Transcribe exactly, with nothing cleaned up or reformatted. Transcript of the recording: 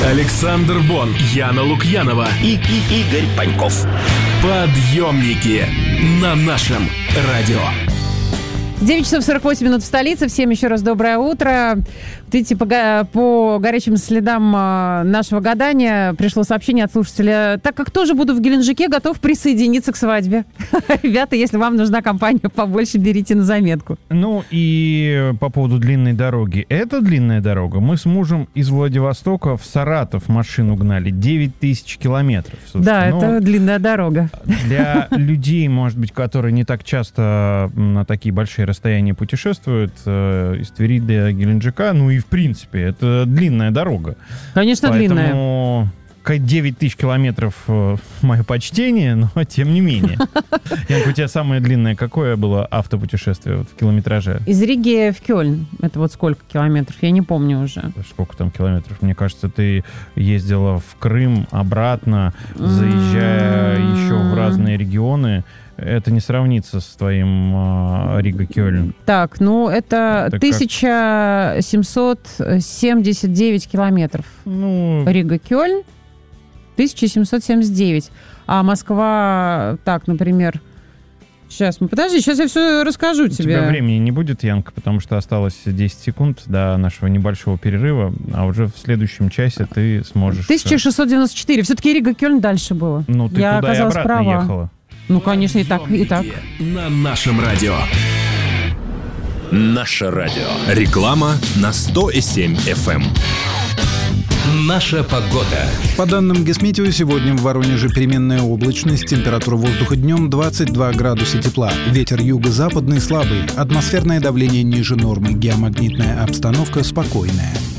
Александр Бон, Яна Лукьянова и, и Игорь Паньков. Подъемники на нашем радио. девять часов сорок восемь минут в столице. Всем еще раз доброе утро. Видите, по, по горячим следам нашего гадания пришло сообщение от слушателя. Так как тоже буду в Геленджике, готов присоединиться к свадьбе. Ребята, если вам нужна компания побольше, берите на заметку. Ну и по поводу длинной дороги. Это длинная дорога. Мы с мужем из Владивостока в Саратов машину гнали. девять тысяч километров. Да, ну, это длинная дорога. Для людей, может быть, которые не так часто на такие большие расстояния путешествуют, из Твери до Геленджика, ну и в принципе, это длинная дорога. Конечно, Поэтому длинная. девять тысяч километров мое почтение, но тем не менее. Янка, у тебя самое длинное какое было автопутешествие вот, в километраже? Из Риги в Кёльн. Это вот сколько километров? Я не помню уже. Сколько там километров? Мне кажется, ты ездила в Крым, обратно, заезжая mm-hmm. еще в разные регионы. Это не сравнится с твоим э, Рига-Кёльн. Так, ну это, это тысяча семьсот семьдесят девять километров. Ну... Рига-Кёльн тысяча семьсот семьдесят девять. А Москва, так, например... Сейчас, подожди, сейчас я все расскажу тебе. У тебя времени не будет, Янка, потому что осталось десять секунд до нашего небольшого перерыва, а уже в следующем часе ты сможешь... тысяча шестьсот девяносто четыре. Все-таки Рига-Кёльн дальше было. Ну, ты я туда и обратно права. ехала. Ну, конечно, и так, и так. На нашем радио. Наше радио. Реклама на сто семь эф эм. Наша погода. По данным Гисметео, сегодня в Воронеже переменная облачность, температура воздуха днем двадцать два градуса тепла, ветер юго-западный слабый, атмосферное давление ниже нормы, геомагнитная обстановка спокойная.